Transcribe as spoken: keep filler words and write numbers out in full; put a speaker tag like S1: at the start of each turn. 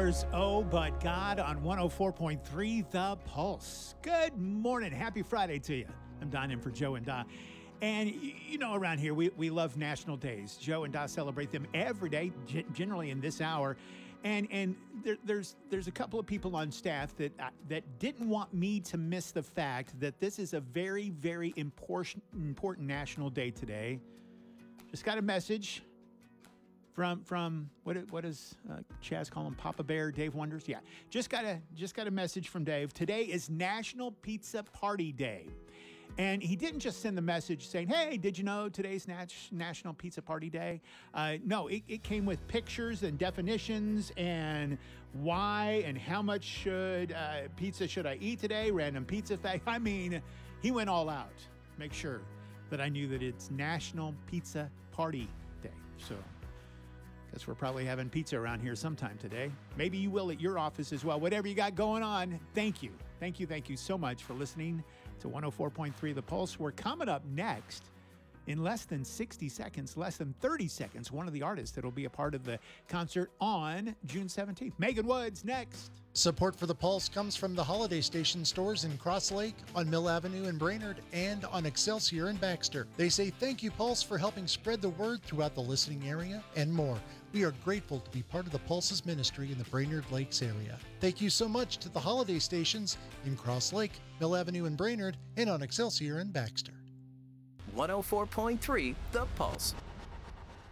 S1: There's Oh But God on one oh four point three The Pulse. Good morning. Happy Friday to you. I'm Don in for Joe and Da. And you know, around here, we, we love national days. Joe and Da celebrate them every day, g- generally in this hour. And and there, there's there's a couple of people on staff that uh, that didn't want me to miss the fact that this is a very, very important, important national day today. Just got a message from from what what does uh, Chaz call him? Papa Bear, Dave Wonders? Yeah, just got a just got a message from Dave. Today is National Pizza Party Day. And he didn't just send the message saying, hey, did you know today's Nat- National Pizza Party Day? Uh, no, it, it came with pictures and definitions and why and how much should uh, pizza should I eat today, random pizza fact. I mean, he went all out. Make sure that I knew that it's National Pizza Party Day. So guess we're probably having pizza around here sometime today. Maybe you will at your office as well. Whatever you got going on, thank you. Thank you, thank you so much for listening to one oh four point three The Pulse. We're coming up next in less than sixty seconds, less than thirty seconds, one of the artists that will be a part of the concert on June seventeenth. Megan Woods, next.
S2: Support for The Pulse comes from the Holiday Station stores in Cross Lake, on Mill Avenue in Brainerd, and on Excelsior in Baxter. They say thank you, Pulse, for helping spread the word throughout the listening area and more. We are grateful to be part of the Pulse's ministry in the Brainerd Lakes area. Thank you so much to the Holiday Stations in Cross Lake, Mill Avenue in Brainerd, and on Excelsior in Baxter.
S3: one oh four point three The Pulse.